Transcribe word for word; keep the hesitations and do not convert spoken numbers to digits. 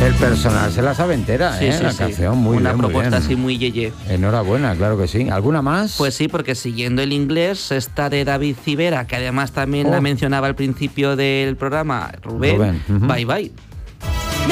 El personal se la sabe entera, Sí, ¿eh? sí, la sí. canción, muy Una bien, muy propuesta bien. así muy yeye. Enhorabuena, claro que sí. ¿Alguna más? Pues sí, porque siguiendo el inglés, esta de David Civera, que además también Oh. la mencionaba al principio del programa, Rubén, Rubén, ujú. Bye Bye.